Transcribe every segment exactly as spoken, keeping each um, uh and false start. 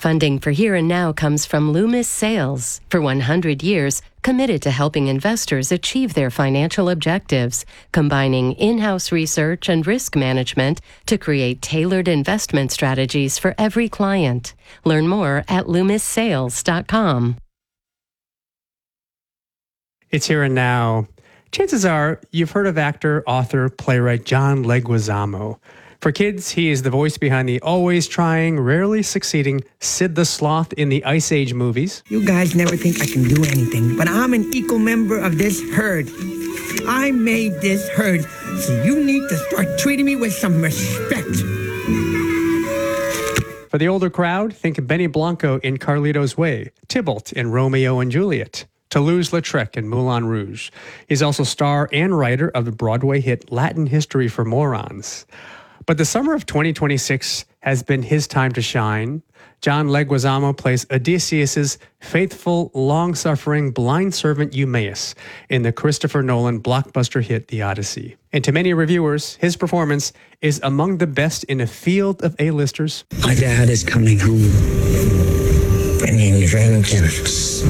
Funding for Here and Now comes from Loomis Sales. For one hundred years, committed to helping investors achieve their financial objectives, combining in-house research and risk management to create tailored investment strategies for every client. Learn more at loomis sales dot com. It's Here and Now. Chances are you've heard of actor, author, playwright John Leguizamo. For kids, he is the voice behind the always trying, rarely succeeding Sid the Sloth in the Ice Age movies. You guys never think I can do anything, but I'm an equal member of this herd. I made this herd, so you need to start treating me with some respect. For the older crowd, think Benny Blanco in Carlito's Way, Tybalt in Romeo and Juliet, Toulouse-Lautrec in Moulin Rouge. He's also star and writer of the Broadway hit Latin History for Morons. But the summer of twenty twenty-six has been his time to shine. John Leguizamo plays Odysseus's faithful, long-suffering blind servant Eumaeus in the Christopher Nolan blockbuster hit The Odyssey. And to many reviewers, his performance is among the best in a field of A-listers. My dad is coming home, bringing vengeance.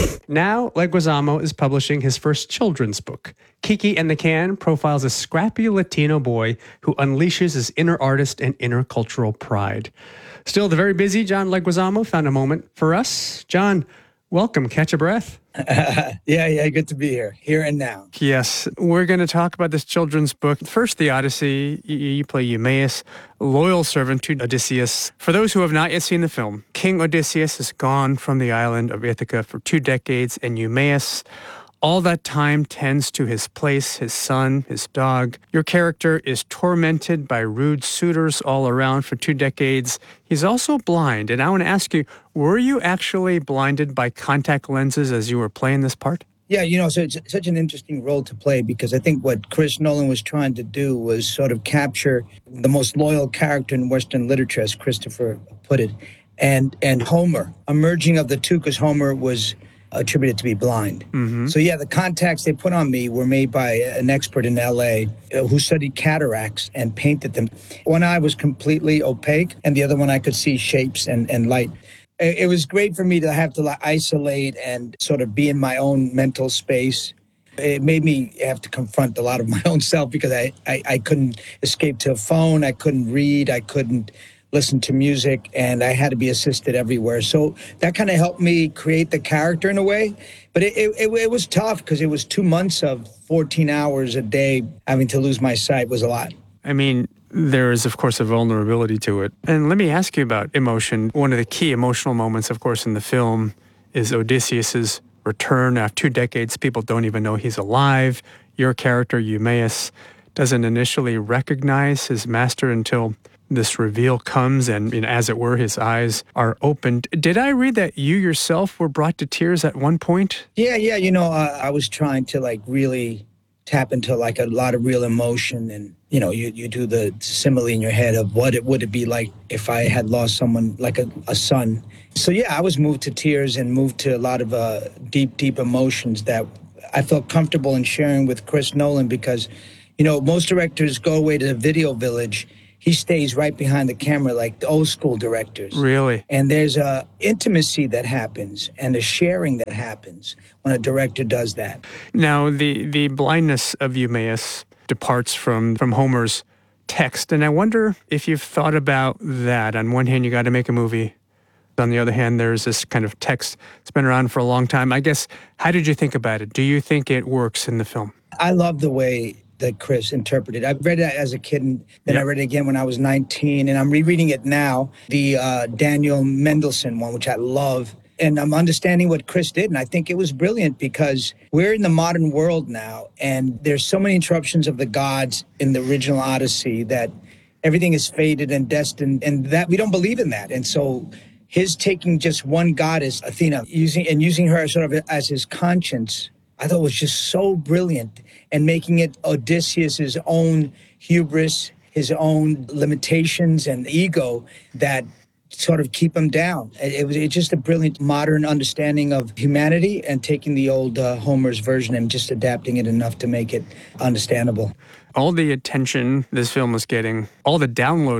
Now, Leguizamo is publishing his first children's book. Kiki and the Can profiles a scrappy Latino boy who unleashes his inner artist and inner cultural pride. Still, the very busy John Leguizamo found a moment for us. John, welcome. Catch a breath. Uh, yeah, yeah, good to be here. Here and now. Yes, we're going to talk about this children's book. First, The Odyssey. You, you play Eumaeus, loyal servant to Odysseus. For those who have not yet seen the film, King Odysseus has gone from the island of Ithaca for two decades, and Eumaeus, all that time, tends to his place, his son, his dog. Your character is tormented by rude suitors all around for two decades. He's also blind, and I want to ask you, were you actually blinded by contact lenses as you were playing this part? Yeah, you know, so it's such an interesting role to play because I think what Chris Nolan was trying to do was sort of capture the most loyal character in Western literature, as Christopher put it, and and Homer, a merging of the two, because Homer was attributed to be blind. Mm-hmm. So yeah, the contacts they put on me were made by an expert in L A uh, who studied cataracts and painted them. One eye was completely opaque, and the other one I could see shapes and, and light. It, it was great for me to have to like, isolate and sort of be in my own mental space. It made me have to confront a lot of my own self because I, I, I couldn't escape to a phone, I couldn't read, I couldn't listen to music, and I had to be assisted everywhere. So that kind of helped me create the character in a way. But it, it, it, it was tough because it was two months of fourteen hours a day. Having to lose my sight was a lot. I mean, there is, of course, a vulnerability to it. And let me ask you about emotion. One of the key emotional moments, of course, in the film is Odysseus's return after two decades. People don't even know he's alive. Your character, Eumaeus, doesn't initially recognize his master until this reveal comes and, and, as it were, his eyes are opened. Did I read that you yourself were brought to tears at one point? Yeah, yeah. You know, uh, I was trying to, like, really tap into, like, a lot of real emotion. And, you know, you, you do the simile in your head of what it would it be like if I had lost someone, like a, a son. So, yeah, I was moved to tears and moved to a lot of uh, deep, deep emotions that I felt comfortable in sharing with Chris Nolan because, you know, most directors go away to the video village. He stays right behind the camera like the old school directors. Really? And there's a intimacy that happens and a sharing that happens when a director does that. Now, the, the blindness of Eumaeus departs from, from Homer's text. And I wonder if you've thought about that. On one hand, you got to make a movie. On the other hand, there's this kind of text that's been around for a long time. I guess, how did you think about it? Do you think it works in the film? I love the way that Chris interpreted. I read it as a kid, and then yep. I read it again when I was nineteen, and I'm rereading it now, the uh, Daniel Mendelsohn one, which I love. And I'm understanding what Chris did, and I think it was brilliant because we're in the modern world now, and there's so many interruptions of the gods in the original Odyssey that everything is fated and destined, and that we don't believe in that. And so his taking just one goddess, Athena, using and using her sort of as his conscience, I thought was just so brilliant, and making it Odysseus' own hubris, his own limitations and ego that sort of keep him down. It was it's just a brilliant modern understanding of humanity and taking the old uh, Homer's version and just adapting it enough to make it understandable. All the attention this film was getting, all the downloading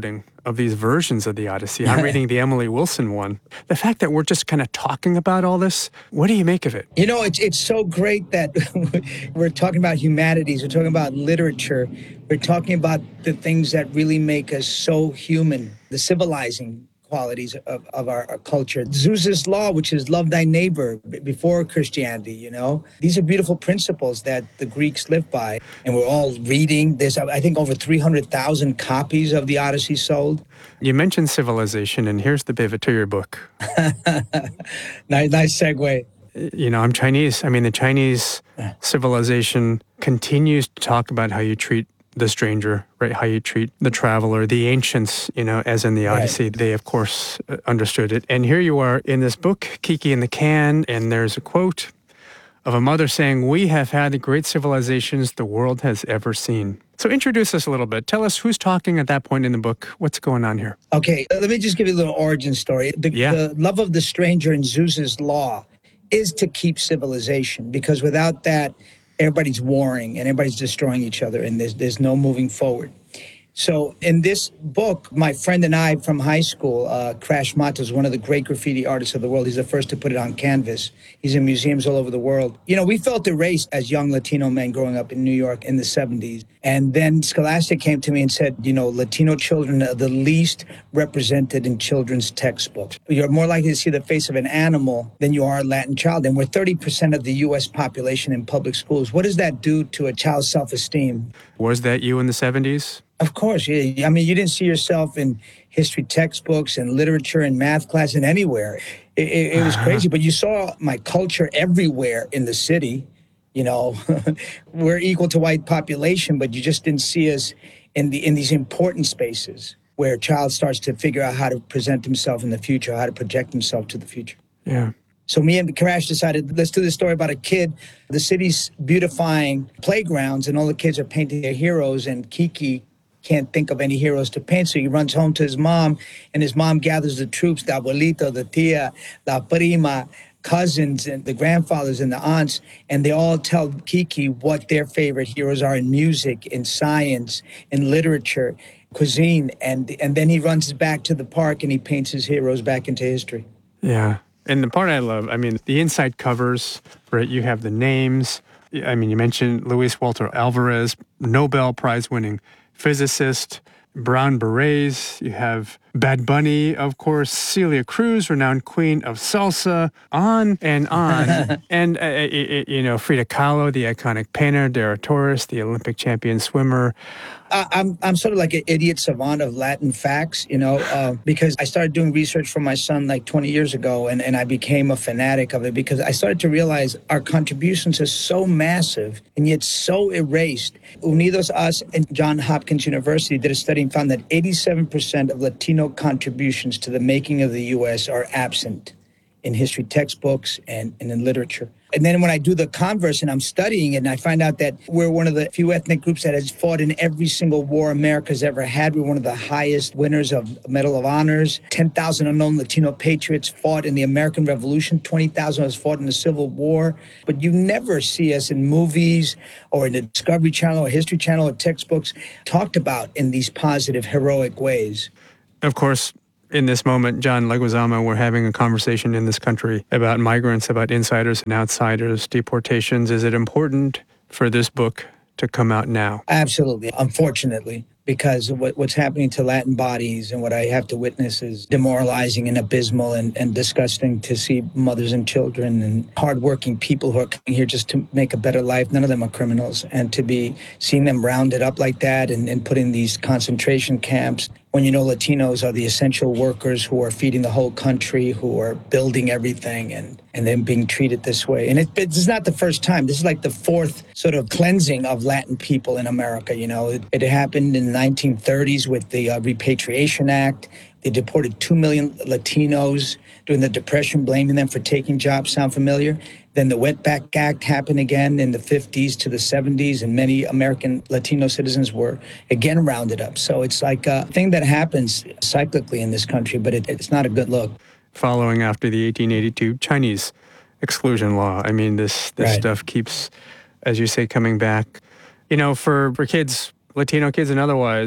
of these versions of the Odyssey. I'm reading the Emily Wilson one. The fact that we're just kind of talking about all this, what do you make of it? You know, it's it's so great that we're talking about humanities, we're talking about literature, we're talking about the things that really make us so human, the civilizing qualities of, of our, our culture. Zeus's law, which is love thy neighbor b- before Christianity, you know. These are beautiful principles that the Greeks lived by. And we're all reading. There's, I think, over three hundred thousand copies of the Odyssey sold. You mentioned civilization, and here's the pivot to your book. nice, nice segue. You know, I'm Chinese. I mean, the Chinese civilization continues to talk about how you treat the stranger, right? How you treat the traveler. The ancients, you know, as in the Odyssey, right. They, of course, uh, understood it. And here you are in this book, Kiki and the Can, and there's a quote of a mother saying, "We have had the great civilizations the world has ever seen." So introduce us a little bit. Tell us who's talking at that point in the book. What's going on here? Okay, let me just give you a little origin story. The, yeah. the love of the stranger in Zeus's law is to keep civilization, because without that, everybody's warring and everybody's destroying each other, and there's there's no moving forward. So in this book, my friend and I from high school, uh, Crash Mata, is one of the great graffiti artists of the world. He's the first to put it on canvas. He's in museums all over the world. You know, we felt erased as young Latino men growing up in New York in the seventies. And then Scholastic came to me and said, you know, Latino children are the least represented in children's textbooks. You're more likely to see the face of an animal than you are a Latin child. And we're thirty percent of the U S population in public schools. What does that do to a child's self-esteem? Was that you in the seventies? Of course, yeah. I mean, you didn't see yourself in history textbooks and literature and math class and anywhere. It, it, it was crazy, but you saw my culture everywhere in the city. You know, we're equal to white population, but you just didn't see us in the in these important spaces where a child starts to figure out how to present himself in the future, how to project himself to the future. Yeah. So me and Crash decided, let's do this story about a kid. The city's beautifying playgrounds, and all the kids are painting their heroes, and Kiki can't think of any heroes to paint, so he runs home to his mom, and his mom gathers the troops, the abuelito, the tia, la prima, cousins, and the grandfathers and the aunts, and they all tell Kiki what their favorite heroes are in music, in science, in literature, cuisine, and and then he runs back to the park and he paints his heroes back into history. Yeah. And the part I love, I mean, the inside covers, right? You have the names. I mean, you mentioned Luis Walter Alvarez, Nobel Prize winning physicist, Brown Berets. You have Bad Bunny, of course, Celia Cruz, renowned queen of salsa, on and on. and, uh, it, you know, Frida Kahlo, the iconic painter, Dara Torres, the Olympic champion swimmer. Uh, I'm I'm sort of like an idiot savant of Latin facts, you know, uh, because I started doing research for my son like twenty years ago, and, and I became a fanatic of it because I started to realize our contributions are so massive and yet so erased. Unidos Us and Johns Hopkins University did a study and found that eighty-seven percent of Latino contributions to the making of the U S are absent in history textbooks and, and in literature. And then when I do the converse and I'm studying it and I find out that we're one of the few ethnic groups that has fought in every single war America's ever had. We're one of the highest winners of Medal of Honors. ten thousand unknown Latino patriots fought in the American Revolution. twenty thousand was fought in the Civil War. But you never see us in movies or in the Discovery Channel or History Channel or textbooks talked about in these positive, heroic ways. Of course, in this moment, John Leguizamo, we're having a conversation in this country about migrants, about insiders and outsiders, deportations. Is it important for this book to come out now? Absolutely, unfortunately, because what, what's happening to Latin bodies and what I have to witness is demoralizing and abysmal and, and disgusting to see mothers and children and hardworking people who are coming here just to make a better life. None of them are criminals. And to be seeing them rounded up like that and, and put in these concentration camps, when you know Latinos are the essential workers who are feeding the whole country, who are building everything, and, and then being treated this way. And it, this is not the first time. This is like the fourth sort of cleansing of Latin people in America. You know, it, it happened in the nineteen thirties with the uh, Repatriation Act. They deported two million Latinos during the Depression, blaming them for taking jobs. Sound familiar? Then the Wetback Act happened again in the fifties to the seventies, and many American Latino citizens were again rounded up. So it's like a thing that happens cyclically in this country, but it, it's not a good look. Following after the eighteen eighty-two Chinese exclusion law, I mean, this, this Right. stuff keeps, as you say, coming back. You know, for, for kids, Latino kids and otherwise,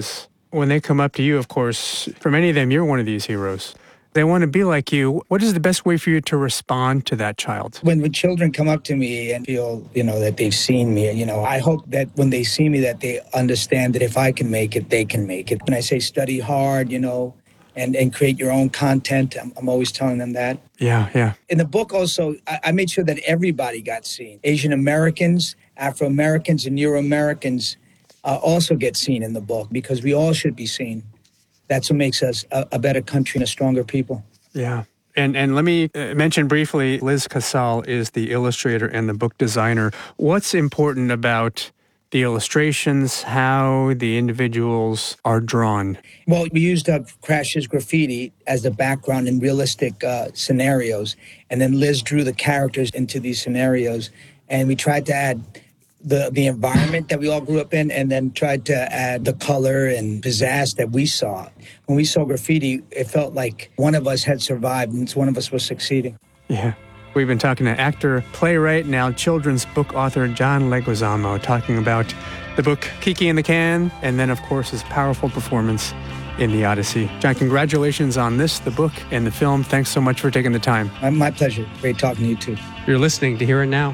when they come up to you, of course, for many of them, you're one of these heroes. They want to be like you. What is the best way for you to respond to that child? When, when children come up to me and feel, you know, that they've seen me, you know, I hope that when they see me that they understand that if I can make it, they can make it. When I say study hard, you know, and, and create your own content, I'm, I'm always telling them that. Yeah, yeah. In the book also, I, I made sure that everybody got seen. Asian Americans, Afro Americans, and Euro Americans uh, also get seen in the book because we all should be seen. That's what makes us a, a better country and a stronger people. Yeah. And and let me uh, mention briefly, Liz Casal is the illustrator and the book designer. What's important about the illustrations, how the individuals are drawn? Well, we used uh, Crash's graffiti as the background in realistic uh, scenarios. And then Liz drew the characters into these scenarios. And we tried to add the the environment that we all grew up in, and then tried to add the color and pizzazz that we saw. When we saw graffiti, it felt like one of us had survived and one of us was succeeding. Yeah. We've been talking to actor, playwright, now children's book author John Leguizamo, talking about the book Kiki in the Can, and then, of course, his powerful performance in The Odyssey. John, congratulations on this, the book, and the film. Thanks so much for taking the time. My, my pleasure. Great talking to you, too. You're listening to Here and Now.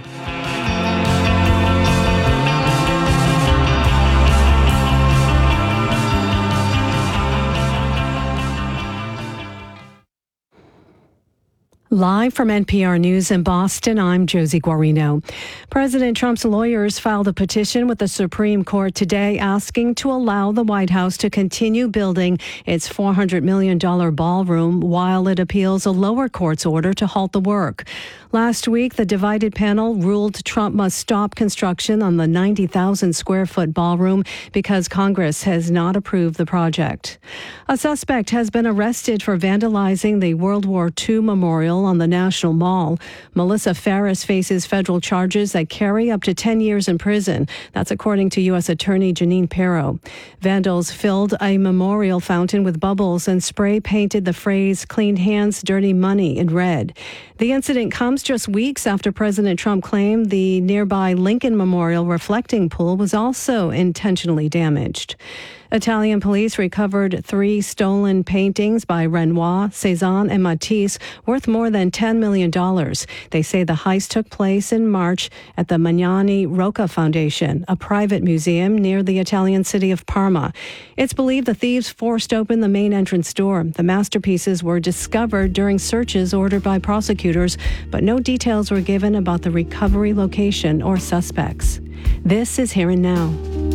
Live from N P R News in Boston, I'm Josie Guarino. President Trump's lawyers filed a petition with the Supreme Court today asking to allow the White House to continue building its four hundred million dollars ballroom while it appeals a lower court's order to halt the work. Last week, the divided panel ruled Trump must stop construction on the ninety thousand square foot ballroom because Congress has not approved the project. A suspect has been arrested for vandalizing the World War Two memorial on the National Mall. Melissa Ferris faces federal charges that carry up to ten years in prison. That's according to U S Attorney Janine Pirro. Vandals filled a memorial fountain with bubbles and spray painted the phrase "Clean Hands, Dirty Money" in red. The incident comes just weeks after President Trump claimed the nearby Lincoln Memorial reflecting pool was also intentionally damaged. Italian police recovered three stolen paintings by Renoir, Cezanne, and Matisse worth more than ten million dollars. They say the heist took place in March at the Magnani Rocca Foundation, a private museum near the Italian city of Parma. It's believed the thieves forced open the main entrance door. The masterpieces were discovered during searches ordered by prosecutors, but no details were given about the recovery location or suspects. This is Here and Now.